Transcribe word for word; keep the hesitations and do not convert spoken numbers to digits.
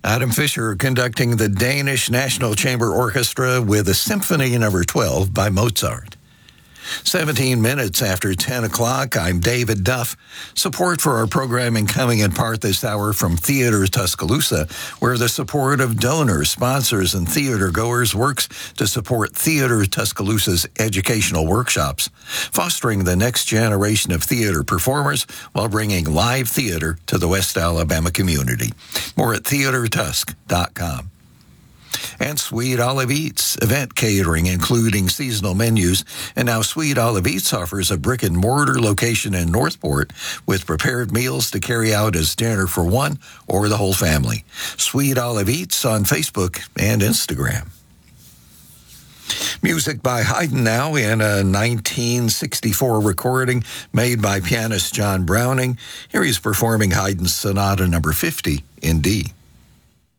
Adam Fischer conducting the Danish National Chamber Orchestra with a Symphony Number twelve by Mozart. seventeen minutes after ten o'clock, I'm David Duff. Support for our programming coming in part this hour from Theater Tuscaloosa, where the support of donors, sponsors, and theater goers works to support Theater Tuscaloosa's educational workshops, fostering the next generation of theater performers while bringing live theater to the West Alabama community. More at theater tusk dot com. And Sweet Olive Eats, event catering, including seasonal menus. And now Sweet Olive Eats offers a brick-and-mortar location in Northport with prepared meals to carry out as dinner for one or the whole family. Sweet Olive Eats on Facebook and Instagram. Music by Haydn now in a nineteen sixty-four recording made by pianist John Browning. Here he's performing Haydn's Sonata Number fifty in D.